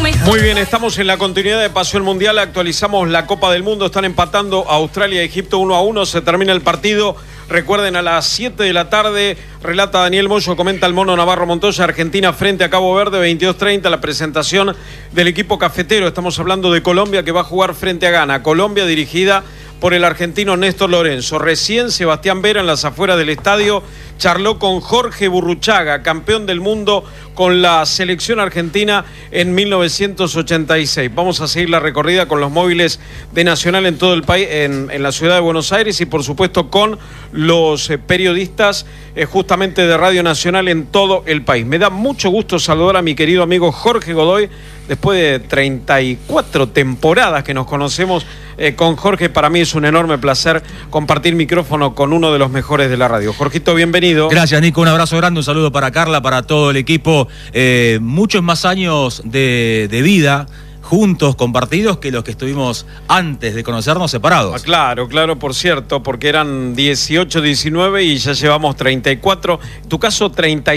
Muy bien, estamos en la continuidad de Pasión Mundial, actualizamos la Copa del Mundo, están empatando Australia y Egipto 1-1, se termina el partido. Recuerden, a las 7 de la tarde, relata Daniel Moyo, comenta el Mono Navarro Montoya, Argentina frente a Cabo Verde, 22:30, la presentación del equipo cafetero. Estamos hablando de Colombia, que va a jugar frente a Ghana. Colombia dirigida por el argentino Néstor Lorenzo. Recién Sebastián Vera, en las afueras del estadio, charló con Jorge Burruchaga, campeón del mundo con la selección argentina en 1986. Vamos a seguir la recorrida con los móviles de Nacional en todo el país, en la ciudad de Buenos Aires, y por supuesto con los periodistas justamente de Radio Nacional en todo el país. Me da mucho gusto saludar a mi querido amigo Jorge Godoy, después de 34 temporadas que nos conocemos con Jorge. Para mí es un enorme placer compartir micrófono con uno de los mejores de la radio. Jorgito, bienvenido. Gracias, Nico, un abrazo grande, un saludo para Carla, para todo el equipo. Muchos más años de vida juntos, compartidos, que los que estuvimos antes de conocernos separados. Claro, por cierto, porque eran 18, 19 y ya llevamos 34, en tu caso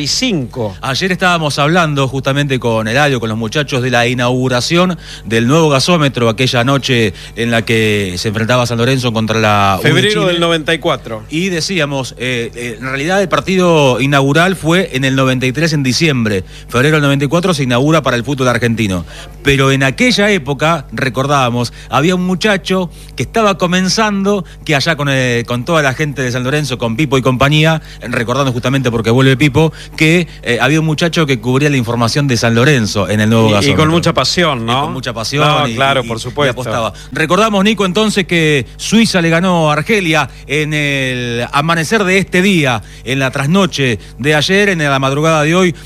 35. Ayer estábamos hablando justamente con Eladio, con los muchachos, de la inauguración del nuevo gasómetro, aquella noche en la que se enfrentaba San Lorenzo contra la febrero del 94. Y decíamos, en realidad el partido inaugural fue en el 93, en diciembre. Febrero del 94 se inaugura para el fútbol argentino. Pero en aquella época, recordábamos, había un muchacho que estaba comenzando, que allá con toda la gente de San Lorenzo, con Pipo y compañía, recordando justamente porque vuelve Pipo, que había un muchacho que cubría la información de San Lorenzo en el nuevo gasómetro. Y con mucha pasión, ¿no? Y con mucha pasión. No, claro, por supuesto. Y apostaba. Recordamos, Nico, entonces, que Suiza le ganó a Argelia en el amanecer de este día, en la trasnoche de ayer, en la madrugada de hoy,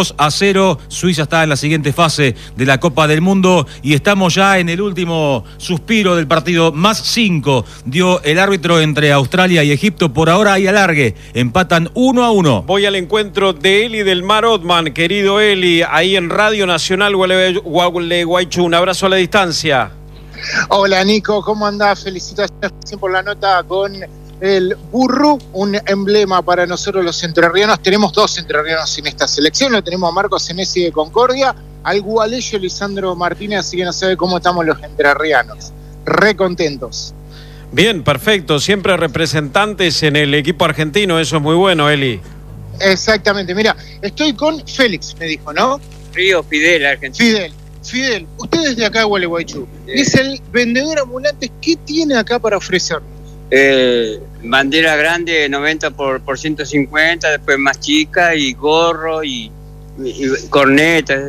2-0. Suiza está en la siguiente fase de la Copa del Mundo y estamos ya en el último suspiro del partido. Más 5 dio el árbitro entre Australia y Egipto. Por ahora hay alargue, empatan 1-1. Voy al encuentro de Eli del Mar Othman, querido Eli, ahí en Radio Nacional Gualeguaychú. Un abrazo a la distancia. Hola, Nico, ¿cómo andás? Felicitaciones por la nota con el Burru, un emblema para nosotros los entrerrianos. Tenemos 2 entrerrianos en esta selección, lo tenemos a Marcos Senesi de Concordia, al gualeyo Lisandro Martínez, así que no sabe cómo estamos los entrerrianos. Re contentos. Bien, perfecto, siempre representantes en el equipo argentino, eso es muy bueno, Eli. Exactamente, mira, estoy con Félix, me dijo, ¿no? Río Fidel, argentino. Fidel, usted es de acá de Gualeguaychú, es el vendedor ambulante. ¿Qué tiene acá para ofrecernos? Bandera grande 90 por 150, después más chica, y gorro y corneta.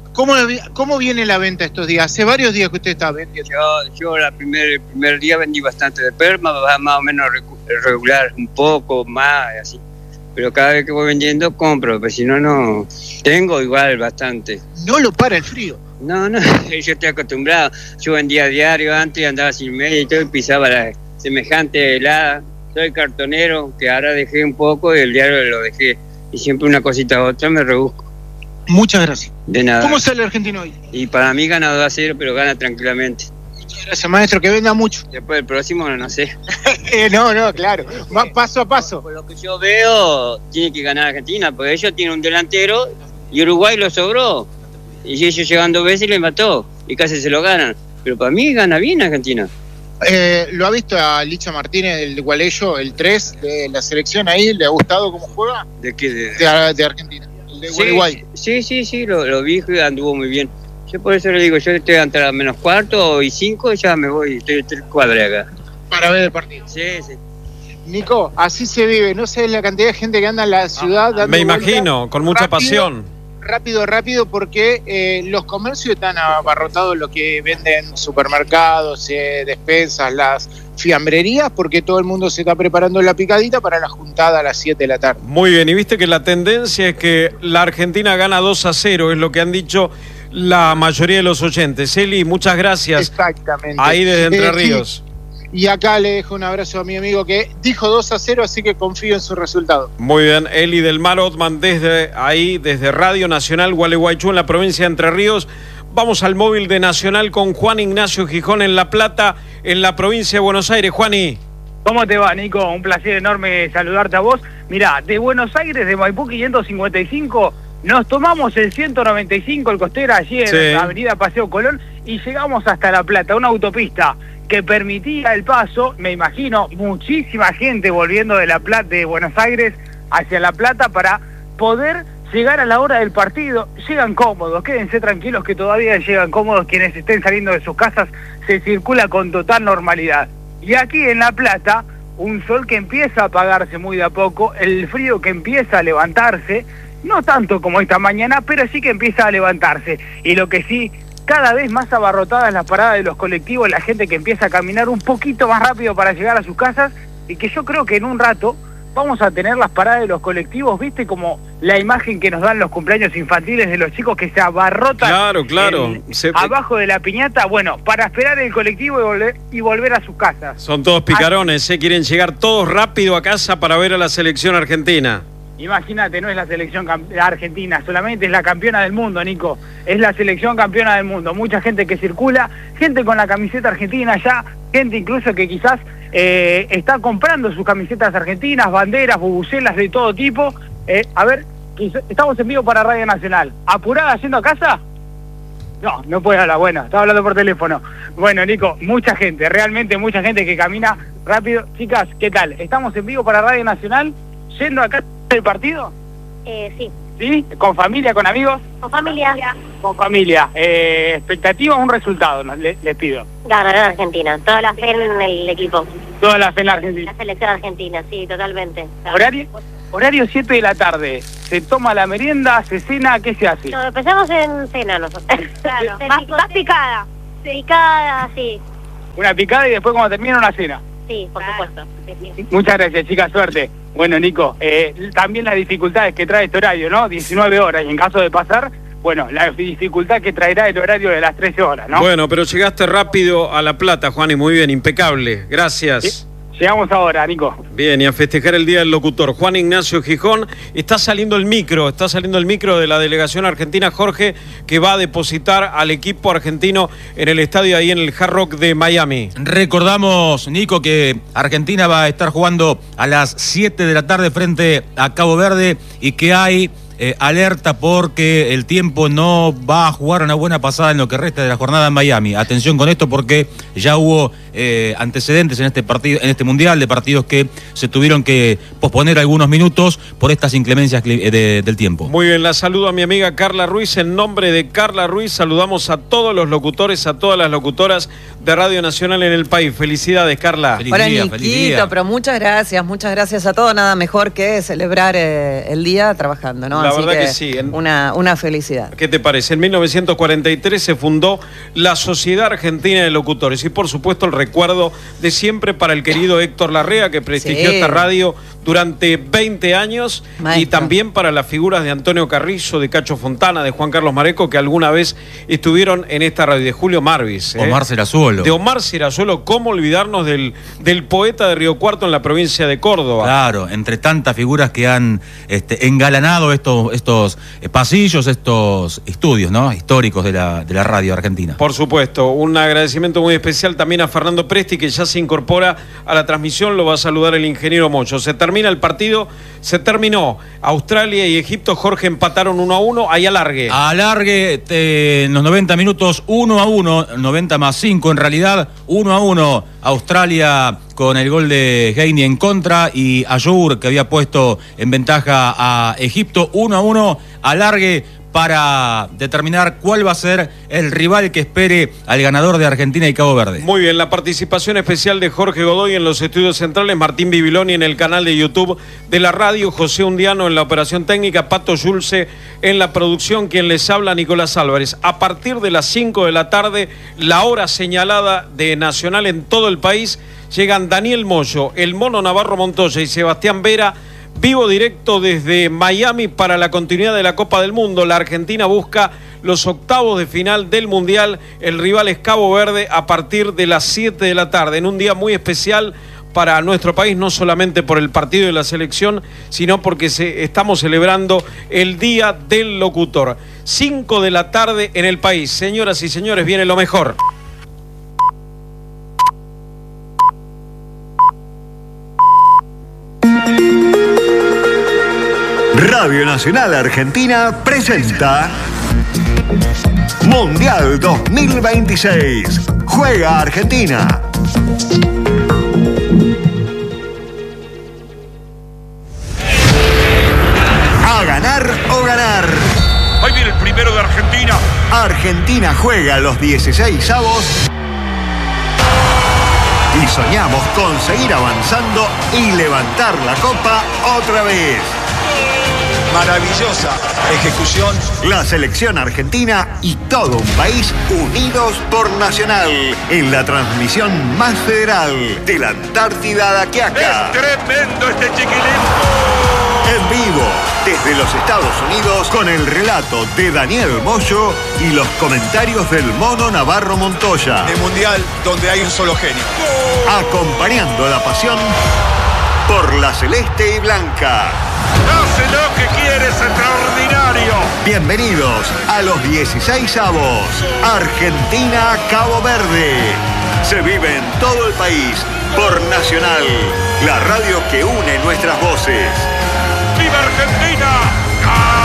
¿Cómo viene la venta estos días? Hace varios días que usted está vendiendo. Yo el primer día vendí bastante de perma, más o menos regular, un poco más, así. Pero cada vez que voy vendiendo compro, pero si no, no. Tengo igual bastante. ¿No lo para el frío? No, yo estoy acostumbrado. Yo vendía a diario antes, andaba sin media y todo, y pisaba la semejante helada. Soy cartonero, que ahora dejé un poco y el diario lo dejé. Y siempre una cosita u otra me rebusco. Muchas gracias. De nada. ¿Cómo sale el argentino hoy? Y para mí gana 2-0, pero gana tranquilamente. Muchas gracias, maestro, que venda mucho. Después del próximo no sé. No, claro. Paso a paso. Por lo que yo veo, tiene que ganar Argentina, porque ellos tienen un delantero y Uruguay lo sobró. Y ellos llegan 2 veces y le mató. Y casi se lo ganan. Pero para mí gana bien Argentina. ¿Lo ha visto a Licha Martínez, el gualeyo, el 3 de la selección ahí? ¿Le ha gustado cómo juega? ¿De qué? De Argentina, el de Uruguay. Sí, lo vi y anduvo muy bien. Yo por eso le digo, yo estoy entre a menos cuarto y 5 y ya me voy, estoy 3 cuadras acá. Para ver el partido. Sí. Nico, así se vive, no sé la cantidad de gente que anda en la ciudad. Me imagino, con mucha pasión. Rápido, porque los comercios están abarrotados, lo que venden supermercados, despensas, las fiambrerías, porque todo el mundo se está preparando la picadita para la juntada a las 7 de la tarde. Muy bien, y viste que la tendencia es que la Argentina gana 2-0, es lo que han dicho la mayoría de los oyentes. Eli, muchas gracias. Exactamente. Ahí desde Entre Ríos. Y acá le dejo un abrazo a mi amigo que dijo 2-0, así que confío en su resultado. Muy bien, Eli del Mar Othman desde Radio Nacional Gualeguaychú en la provincia de Entre Ríos. Vamos al móvil de Nacional con Juan Ignacio Gijón en La Plata, en la provincia de Buenos Aires. Juani. ¿Cómo te va, Nico? Un placer enorme saludarte a vos. Mirá, de Buenos Aires, de Maipú 555, Nos tomamos el 195, el Costera, allí en la avenida Paseo Colón, y llegamos hasta La Plata, una autopista que permitía el paso, me imagino, muchísima gente volviendo de La Plata, de Buenos Aires hacia La Plata para poder llegar a la hora del partido. Llegan cómodos, quédense tranquilos que todavía llegan cómodos quienes estén saliendo de sus casas, se circula con total normalidad. Y aquí en La Plata, un sol que empieza a apagarse muy de a poco, el frío que empieza a levantarse, no tanto como esta mañana, pero sí que empieza a levantarse. Y lo que sí, cada vez más abarrotadas las paradas de los colectivos, la gente que empieza a caminar un poquito más rápido para llegar a sus casas, y que yo creo que en un rato vamos a tener las paradas de los colectivos, ¿viste? Como la imagen que nos dan los cumpleaños infantiles de los chicos que se abarrotan abajo de la piñata, bueno, para esperar el colectivo y volver a sus casas. Son todos picarones, quieren llegar todos rápido a casa para ver a la selección argentina. Imagínate, no es la selección argentina, solamente es la campeona del mundo, Nico. Es la selección campeona del mundo. Mucha gente que circula, gente con la camiseta argentina ya, gente incluso que quizás está comprando sus camisetas argentinas, banderas, bubucelas de todo tipo. A ver, estamos en vivo para Radio Nacional. ¿Apurada yendo a casa? No puede hablar, bueno, estaba hablando por teléfono. Bueno, Nico, mucha gente, realmente mucha gente que camina rápido. Chicas, ¿qué tal? Estamos en vivo para Radio Nacional, yendo a casa del partido. Sí. ¿Sí? ¿Con familia, con amigos? Con familia. Con familia. ¿Expectativa o un resultado? Les pido. Ganará Argentina. Toda la fe en el equipo. Toda la fe en la Argentina. La selección argentina, sí, totalmente. Horario 7 de la tarde. Se toma la merienda, se cena, ¿qué se hace? No, empezamos en cena nosotros. Claro, más picada. Sí. Picada, sí. Una picada y después cuando termina una cena. Sí, por supuesto. Muchas gracias, chicas, suerte. Bueno, Nico, también las dificultades que trae este horario, ¿no? 19 horas, y en caso de pasar, bueno, la dificultad que traerá el horario de las 13 horas, ¿no? Bueno, pero llegaste rápido a La Plata, Juan, y muy bien, impecable. Gracias. Sí. Llegamos ahora, Nico. Bien, y a festejar el Día del Locutor. Juan Ignacio Gijón, está saliendo el micro de la delegación argentina, Jorge, que va a depositar al equipo argentino en el estadio ahí en el Hard Rock de Miami. Recordamos, Nico, que Argentina va a estar jugando a las 7 de la tarde frente a Cabo Verde y que hay alerta porque el tiempo no va a jugar una buena pasada en lo que resta de la jornada en Miami. Atención con esto porque ya hubo antecedentes en este partido, en este mundial, de partidos que se tuvieron que posponer algunos minutos por estas inclemencias del tiempo. Muy bien, la saludo a mi amiga Carla Ruiz. En nombre de Carla Ruiz saludamos a todos los locutores, a todas las locutoras de Radio Nacional en el país. Felicidades, Carla. Feliz día. Pero muchas gracias a todos. Nada mejor que celebrar el día trabajando, ¿no? La verdad que sí. Una felicidad. ¿Qué te parece? En 1943 se fundó la Sociedad Argentina de Locutores y por supuesto el recuerdo de siempre para el querido Héctor Larrea, que prestigió esta radio durante 20 años. Maestro. Y también para las figuras de Antonio Carrizo, de Cacho Fontana, de Juan Carlos Mareco, que alguna vez estuvieron en esta radio, de Julio Marvis. Omar Serazuelo. De Omar Serazuelo, ¿cómo olvidarnos del poeta de Río Cuarto en la provincia de Córdoba? Claro, entre tantas figuras que han engalanado estos pasillos, estos estudios, ¿no?, históricos de la radio argentina. Por supuesto, un agradecimiento muy especial también a Fernando Presti, que ya se incorpora a la transmisión, lo va a saludar el ingeniero Mocho. Se termina el partido, se terminó. Australia y Egipto, Jorge, empataron 1-1, hay alargue. Alargue en los 90 minutos, 1-1, 90 más 5 en realidad, 1-1. Australia con el gol de Heine en contra y Ayour, que había puesto en ventaja a Egipto, 1-1, alargue para determinar cuál va a ser el rival que espere al ganador de Argentina y Cabo Verde. Muy bien, la participación especial de Jorge Godoy en los estudios centrales, Martín Bibiloni en el canal de YouTube de la radio, José Undiano en la operación técnica, Pato Yulce en la producción, quien les habla, Nicolás Álvarez. A partir de las 5 de la tarde, la hora señalada de Nacional en todo el país, llegan Daniel Moyo, el Mono Navarro Montoya y Sebastián Vera, vivo directo desde Miami para la continuidad de la Copa del Mundo. La Argentina busca los octavos de final del Mundial. El rival es Cabo Verde a partir de las 7 de la tarde, en un día muy especial para nuestro país, no solamente por el partido de la selección, sino porque estamos celebrando el Día del Locutor. 5 de la tarde en el país. Señoras y señores, viene lo mejor. Radio Nacional Argentina presenta Mundial 2026. Juega Argentina. A ganar o ganar. Ahí viene el primero de Argentina. Argentina juega los 16avos y soñamos con seguir avanzando y levantar la copa otra vez. Maravillosa ejecución. La selección argentina y todo un país unidos por Nacional en la transmisión más federal de la Antártida a la Quiaca. Es tremendo este chiquilín. En vivo, desde los Estados Unidos, con el relato de Daniel Moyo y los comentarios del Mono Navarro Montoya. El mundial donde hay un solo genio. Acompañando la pasión por la celeste y blanca. Hace lo que quieres, extraordinario. Bienvenidos a los 16avos. Argentina-Cabo Verde. Se vive en todo el país por Nacional, la radio que une nuestras voces.